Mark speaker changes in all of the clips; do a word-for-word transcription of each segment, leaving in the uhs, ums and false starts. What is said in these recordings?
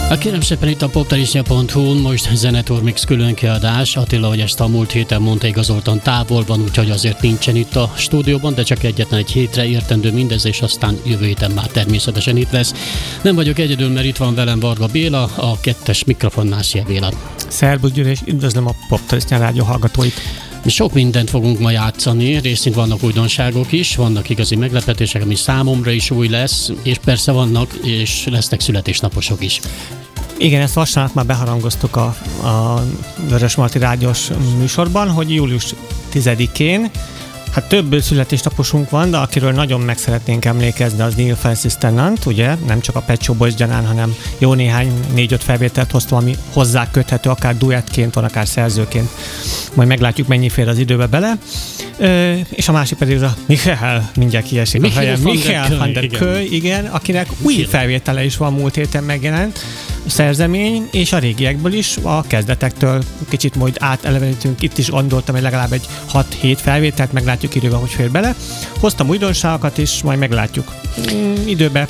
Speaker 1: Hát kérem szépen, itt a poptarisnya pont hu-n most Zenetour Mix különkiadás. Attila, hogy ezt a múlt héten mondta, igazoltan távol van, úgyhogy azért nincsen itt a stúdióban, de csak egyetlen egy hétre értendő mindez, és aztán jövő héten már természetesen itt lesz. Nem vagyok egyedül, mert itt van velem Varga Béla, a kettes mikrofonnál. Szia Béla!
Speaker 2: Szerbusz Gyuri, és üdvözlöm a Poptarisnya rádió hallgatóit!
Speaker 1: Mi sok mindent fogunk ma játszani, részint vannak újdonságok is, vannak igazi meglepetések, ami számomra is új lesz, és persze vannak és lesznek születésnaposok is.
Speaker 2: Igen, ezt vasárnap már beharangoztuk a, a Vörösmarty rádiós műsorban, hogy július tizedikén, hát több születésnaposunk van, de akiről nagyon meg szeretnénk emlékezni, az Neil Francis Tennant, ugye, nem csak a Pet Shop Boys gyanán, hanem jó néhány négy-öt felvételt hoztam, ami hozzá köthető, akár duettként van, akár szerzőként. Majd meglátjuk, mennyi fér az időbe bele. Ö, és a másik pedig az a Michael, mindjárt kiesik a fejem, Michael van der Köln, igen, akinek új felvétele is van, múlt héten megjelent szerzemény, és a régiekből is, a kezdetektől kicsit majd átelevenítünk. Itt is gondoltam, hogy legalább egy hat-hét felvételt, meglátjuk időben, hogy fér bele. Hoztam újdonságokat is, majd meglátjuk mm, időben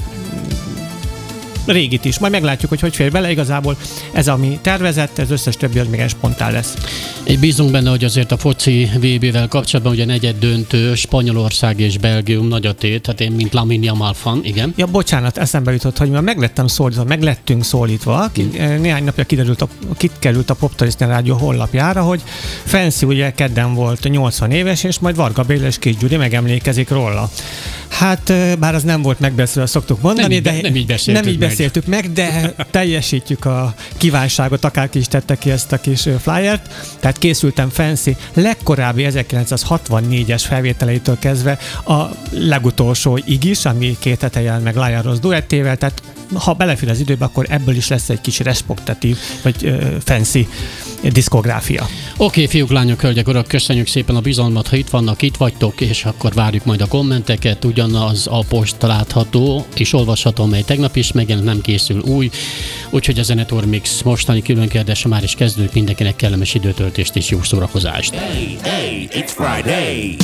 Speaker 2: régit is. Majd meglátjuk, hogy hogy fér bele. Igazából ez, ami tervezett, ez összes többi az még egy spontán lesz.
Speaker 1: Én bízunk benne, hogy azért a foci vé bé-vel kapcsolatban ugye negyed döntő, Spanyolország és Belgium nagy a tét, hát én mint Lamine Yamal fan, igen.
Speaker 2: Ja, bocsánat, eszembe jutott, hogy már meglettem szólítva, meglettünk szólítva. Hmm. Néhány napja kiderült a, kikerült a Poptarisnya rádió honlapjára, hogy Fancy ugye kedden volt nyolcvan éves, és majd Varga Béla és Kis Gyuri megemlékezik róla. Hát, bár az nem volt megbeszélve, szoktuk mondani,
Speaker 1: nem,
Speaker 2: de
Speaker 1: nem így beszéltük,
Speaker 2: nem így beszéltük meg. meg, de teljesítjük a kívánságot, akárki is tette ki ezt a kis flyert. Tehát készültem Fancy legkorábbi ezerkilencszázhatvannégyes felvételeitől kezdve a legutolsó igis, ami két hete jelent meg Lion Rose duettével, tehát ha belefér az időbe, akkor ebből is lesz egy kis respektatív, vagy uh, fancy diszkográfia.
Speaker 1: Oké, okay, fiúk, lányok, hölgyek, urak, köszönjük szépen a bizalmat, ha itt vannak, itt vagytok, és akkor várjuk majd a kommenteket. Ugyanaz a post látható és olvasható, amely tegnap is megjelent, nem készül új, úgyhogy a Zenetour Mix mostani különkiadása már is kezdődik, mindenkinek kellemes időtöltést és jó szórakozást.
Speaker 3: Hey, hey, it's Friday!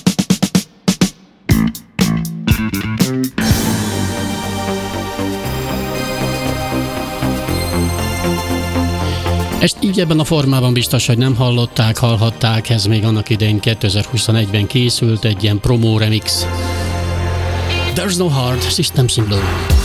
Speaker 1: Ezt így ebben a formában biztos, hogy nem hallották, hallhatták, ez még annak idején kétezer-huszonegyben készült egy ilyen promo remix. There's no heart, System Symbol.